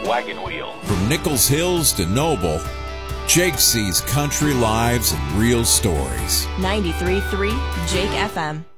Wagon Wheel. From Nichols Hills to Noble, Jake sees country lives and real stories. 93.3 Jake FM.